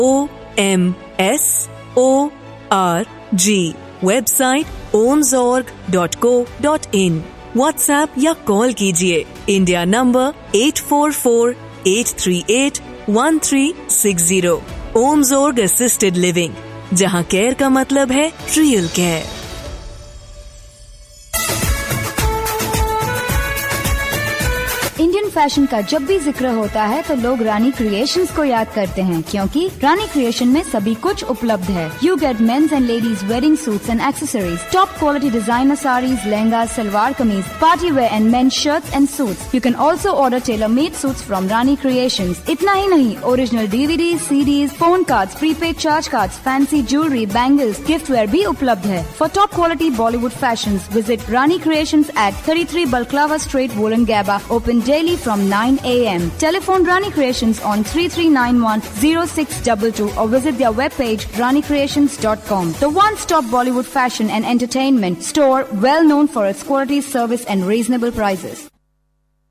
OMSORG। Website omsorg.co.in। WhatsApp या call कीजिए India number 8448381360। ओमजोर्ग assisted living, जहां केयर का मतलब है रियल केयर। इंडियन फैशन का जब भी जिक्र होता है तो लोग रानी क्रिएशंस को याद करते हैं, क्योंकि रानी क्रिएशन में सभी कुछ उपलब्ध है। You get mains and ladies wedding suits and accessories, top quality designer saris, lehenga, salwar kameez, party wear and mains shirts and suits. You can also order tailor made suits from Rani creations. इतना ही नहीं, original DVD, CDs, phone cards, prepaid charge cards, fancy jewellery, bangles, gift where भी उपलब्ध है। For top quality Bollywood fashions, visit Rani creations eight 33 Balaclava Street, Wollongabba, open daily from 9 a.m. Telephone Rani Creations on 3391-0622 or visit their webpage ranicreations.com. The one-stop Bollywood fashion and entertainment store, well known for its quality, service and reasonable prices.